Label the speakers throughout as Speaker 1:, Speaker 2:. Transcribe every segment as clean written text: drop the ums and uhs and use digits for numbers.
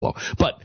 Speaker 1: But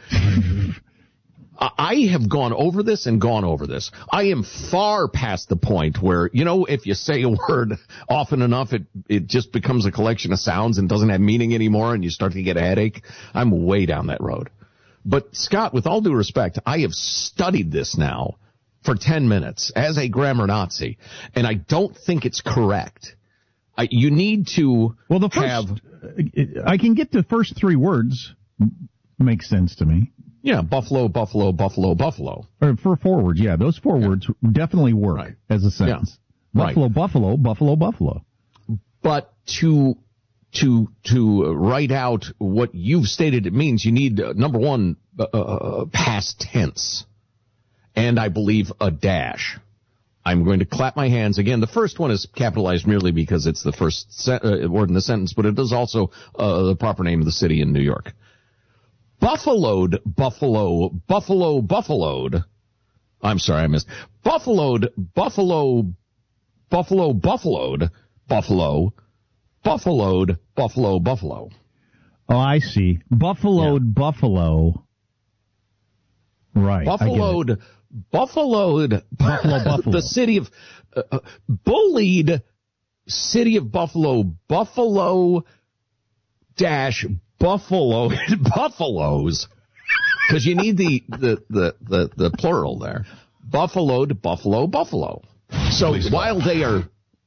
Speaker 1: I have gone over this and gone over this. I am far past the point where, if you say a word often enough, it just becomes a collection of sounds and doesn't have meaning anymore and you start to get a headache. I'm way down that road. But, Scott, with all due respect, I have studied this now for 10 minutes as a grammar Nazi, and I don't think it's correct. You need to
Speaker 2: I can get the first three words. Makes sense to me.
Speaker 1: Yeah, buffalo, buffalo, buffalo, buffalo.
Speaker 2: Or for 4 words, yeah. Those 4 words definitely work as a sentence. Yeah. Buffalo, buffalo, buffalo, buffalo.
Speaker 1: But to write out what you've stated it means, you need, number one, past tense. And I believe a dash. I'm going to clap my hands again. The first one is capitalized merely because it's the first word in the sentence, but it is also the proper name of the city in New York. Buffaloed, buffalo, buffalo, buffaloed. I'm sorry, I missed. Buffaloed, buffalo, buffalo, buffaloed, buffalo, buffaloed, buffalo, buffalo.
Speaker 2: Oh, I see. Buffaloed, buffalo. Right.
Speaker 1: Buffaloed, buffaloed,
Speaker 2: buffalo.
Speaker 1: The city of, bullied city of Buffalo, buffalo dash buffalo, buffaloes. Because you need the plural there. Buffaloed, buffalo, buffalo. So while they are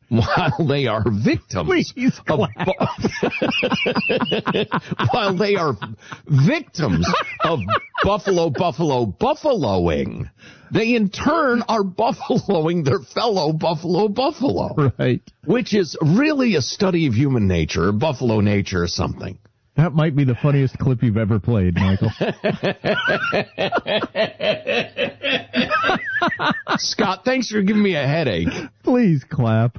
Speaker 1: victims of while they are victims of buffalo buffaloing, they in turn are buffaloing their fellow buffalo.
Speaker 2: Right.
Speaker 1: Which is really a study of human nature, buffalo nature or something.
Speaker 2: That might be the funniest clip you've ever played, Michael.
Speaker 1: Scott, thanks for giving me a headache.
Speaker 2: Please clap.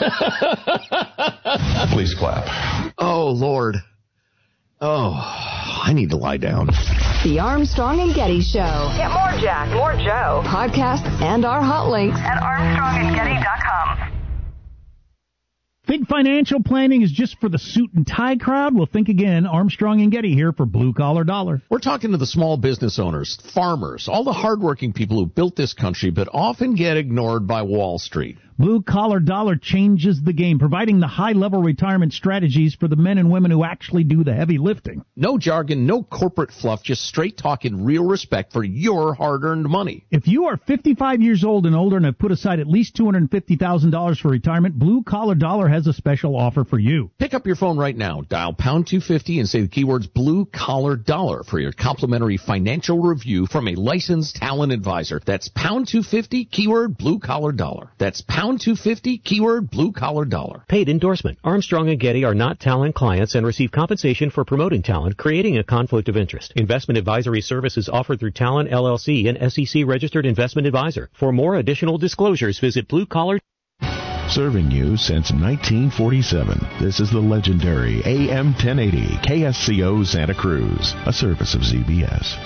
Speaker 3: Please clap.
Speaker 1: Oh, Lord. Oh, I need to lie down.
Speaker 4: The Armstrong and Getty Show.
Speaker 5: Get more Jack, more Joe.
Speaker 4: Podcasts and our hot links
Speaker 5: at ArmstrongandGetty.com.
Speaker 2: Think financial planning is just for the suit and tie crowd? Well, think again. Armstrong and Getty here for Blue Collar Dollar.
Speaker 1: We're talking to the small business owners, farmers, all the hardworking people who built this country but often get ignored by Wall Street.
Speaker 2: Blue Collar Dollar changes the game, providing the high-level retirement strategies for the men and women who actually do the heavy lifting.
Speaker 1: No jargon, no corporate fluff, just straight talk and real respect for your hard-earned money.
Speaker 2: If you are 55 years old and older and have put aside at least $250,000 for retirement, Blue Collar Dollar has a special offer for you.
Speaker 1: Pick up your phone right now, dial pound 250 and say the keywords Blue Collar Dollar for your complimentary financial review from a licensed talent advisor. That's pound 250, keyword Blue Collar Dollar. That's pound 250, keyword Blue Collar Dollar.
Speaker 6: Paid endorsement. Armstrong and Getty are not talent clients and receive compensation for promoting talent, creating a conflict of interest. Investment advisory services offered through Talent LLC, an SEC registered investment advisor. For more additional disclosures, visit Blue Collar.
Speaker 3: Serving you since 1947, this is the legendary AM 1080 KSCO Santa Cruz, a service of ZBS.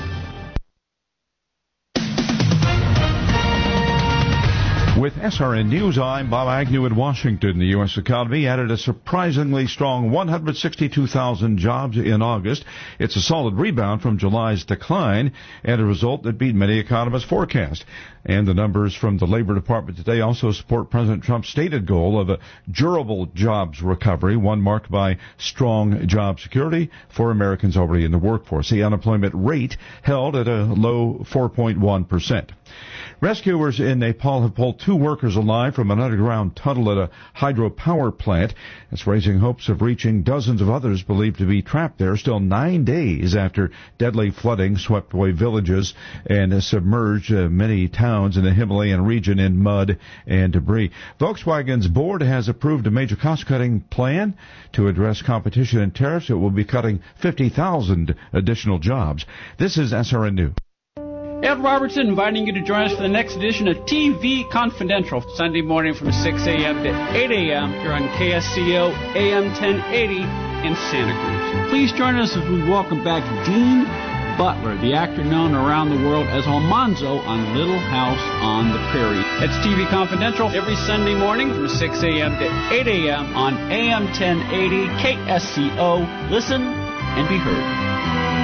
Speaker 7: With SRN News, I'm Bob Agnew in Washington. The U.S. economy added a surprisingly strong 162,000 jobs in August. It's a solid rebound from July's decline and a result that beat many economists' forecast. And the numbers from the Labor Department today also support President Trump's stated goal of a durable jobs recovery, one marked by strong job security for Americans already in the workforce. The unemployment rate held at a low 4.1%. Rescuers in Nepal have pulled 2 workers alive from an underground tunnel at a hydropower plant. It's raising hopes of reaching dozens of others believed to be trapped there still 9 days after deadly flooding swept away villages and submerged many towns in the Himalayan region in mud and debris. Volkswagen's board has approved a major cost-cutting plan to address competition and tariffs. It will be cutting 50,000 additional jobs. This is SRN News.
Speaker 8: Ed Robertson inviting you to join us for the next edition of TV Confidential, Sunday morning from 6 a.m. to 8 a.m. here on KSCO AM 1080 in Santa Cruz. Please join us as we welcome back Dean Butler, the actor known around the world as Almanzo on Little House on the Prairie. It's TV Confidential every Sunday morning from 6 a.m. to 8 a.m. on AM 1080 KSCO. Listen and be heard.